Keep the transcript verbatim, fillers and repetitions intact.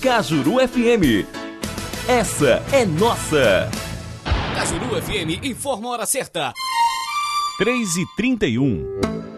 Cajuru F M. Essa é nossa. Cajuru F M informa a hora certa. três e trinta e um.